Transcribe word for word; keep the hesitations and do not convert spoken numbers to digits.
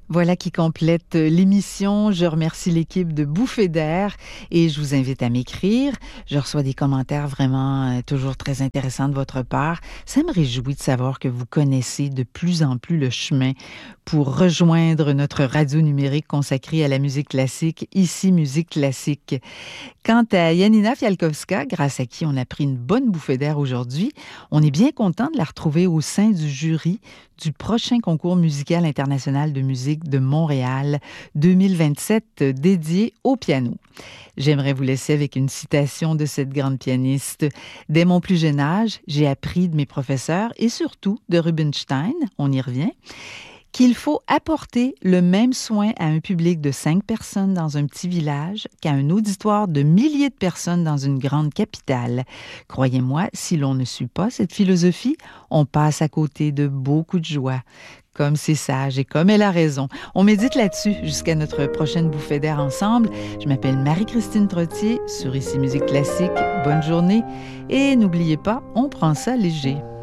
Voilà qui complète l'émission. Je remercie l'équipe de Bouffées d'air et je vous invite à m'écrire. Je reçois des commentaires vraiment euh, toujours très intéressants de votre part. Ça me réjouit de savoir que vous connaissez de plus en plus le chemin pour rejoindre notre radio numérique consacrée à la musique classique, ici Musique classique. Quant à Janina Fialkowska, grâce à qui on a pris une bonne bouffée d'air aujourd'hui, on est bien content de la retrouver au sein du jury du prochain concours musical international de musique de Montréal deux mille vingt-sept dédié au piano. J'aimerais vous laisser avec une citation de cette grande pianiste. « Dès mon plus jeune âge, j'ai appris de mes professeurs et surtout de Rubinstein, on y revient, qu'il faut apporter le même soin à un public de cinq personnes dans un petit village qu'à un auditoire de milliers de personnes dans une grande capitale. Croyez-moi, si l'on ne suit pas cette philosophie, on passe à côté de beaucoup de joie. » Comme c'est sage et comme elle a raison. On médite là-dessus jusqu'à notre prochaine bouffée d'air ensemble. Je m'appelle Marie-Christine Trottier sur Ici Musique Classique. Bonne journée et n'oubliez pas, on prend ça léger.